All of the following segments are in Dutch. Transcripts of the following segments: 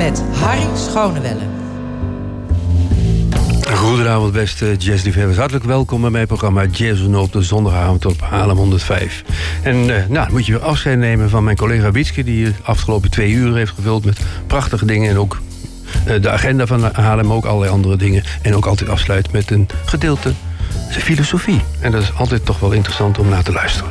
met Harry Schonewelle. Goedenavond beste jazzliefhebbers. Hartelijk welkom bij mijn programma Jazz op de zondagavond op Haarlem 105. En dan moet je weer afscheid nemen van mijn collega Wietske, die de afgelopen 2 uur heeft gevuld met prachtige dingen. En ook de agenda van Haarlem, maar ook allerlei andere dingen. En ook altijd afsluit met een gedeelte filosofie. En dat is altijd toch wel interessant om naar te luisteren.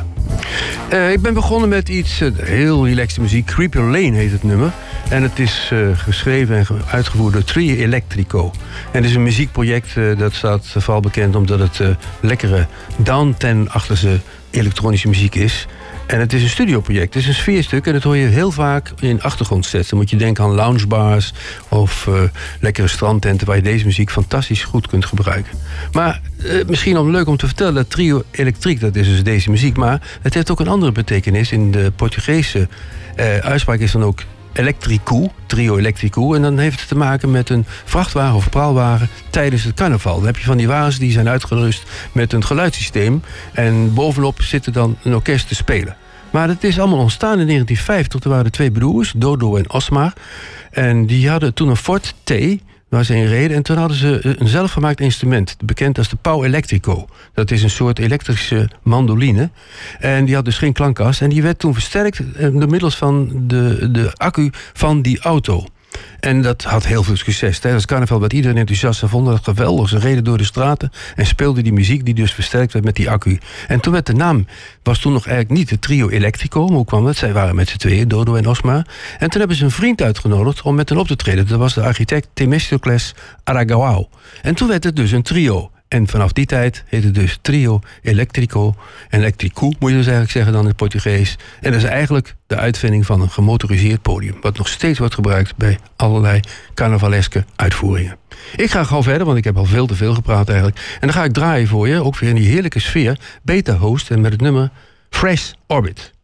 Ik ben begonnen met iets heel relaxte muziek. Creeper Lane heet het nummer. En het is geschreven en uitgevoerd door Trio Electrico. En het is een muziekproject dat staat vooral bekend omdat het lekkere downtempo-achtige elektronische muziek is. En het is een studioproject. Het is een sfeerstuk en dat hoor je heel vaak in achtergrondsets. Dan moet je denken aan loungebars of lekkere strandtenten waar je deze muziek fantastisch goed kunt gebruiken. Maar misschien leuk om te vertellen dat Trio Electric, dat is dus deze muziek, maar het heeft ook een andere betekenis. In de Portugese uitspraak is dan ook Electrico, Trio Electrico. En dan heeft het te maken met een vrachtwagen of praalwagen tijdens het carnaval. Dan heb je van die wagens die zijn uitgerust met een geluidssysteem. En bovenop zitten dan een orkest te spelen. Maar het is allemaal ontstaan in 1950. Er waren 2 broers, Dodo en Osmar. En die hadden toen een Ford T, waar ze in reden. En toen hadden ze een zelfgemaakt instrument, bekend als de Pau Electrico. Dat is een soort elektrische mandoline. En die had dus geen klankkast. En die werd toen versterkt door middels van de accu van die auto. En dat had heel veel succes. Tijdens carnaval werd iedereen enthousiast. Ze vonden dat geweldig. Ze reden door de straten en speelden die muziek die dus versterkt werd met die accu. En toen werd de naam, was toen nog eigenlijk niet de Trio Electrico. Maar hoe kwam dat? Zij waren met z'n tweeën, Dodo en Osmar. En toen hebben ze een vriend uitgenodigd om met hen op te treden. Dat was de architect Themistocles Aragao. En toen werd het dus een trio. En vanaf die tijd heet het dus Trio Electrico. Electrico moet je dus eigenlijk zeggen dan in het Portugees. En dat is eigenlijk de uitvinding van een gemotoriseerd podium. Wat nog steeds wordt gebruikt bij allerlei carnavaleske uitvoeringen. Ik ga gauw verder, want ik heb al veel te veel gepraat eigenlijk. En dan ga ik draaien voor je, ook weer in die heerlijke sfeer. Beta Host en met het nummer Fresh Orbit.